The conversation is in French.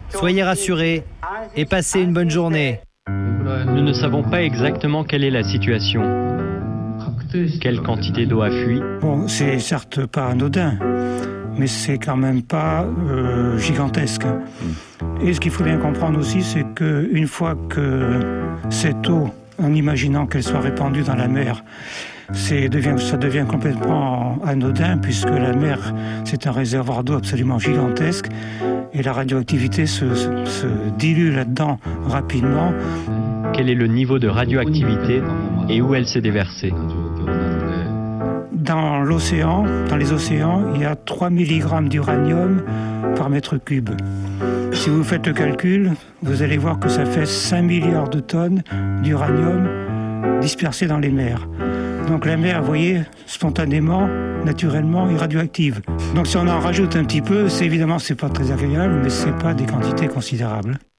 Soyez rassurés et passez une bonne journée. Nous ne savons pas exactement quelle est la situation. Quelle quantité d'eau a fui? Bon, c'est certes pas anodin, mais c'est quand même pas gigantesque. Et ce qu'il faut bien comprendre aussi, c'est qu'une fois que cette eau, en imaginant qu'elle soit répandue dans la mer, ça devient complètement anodin, puisque la mer, c'est un réservoir d'eau absolument gigantesque, et la radioactivité se dilue là-dedans rapidement. Quel est le niveau de radioactivité et où elle s'est déversée? Dans les océans, il y a 3 mg d'uranium par mètre cube. Si vous faites le calcul, vous allez voir que ça fait 5 milliards de tonnes d'uranium dispersées dans les mers. Donc la mer, vous voyez, spontanément, naturellement, est radioactive. Donc si on en rajoute un petit peu, évidemment, c'est pas très agréable, mais c'est pas des quantités considérables.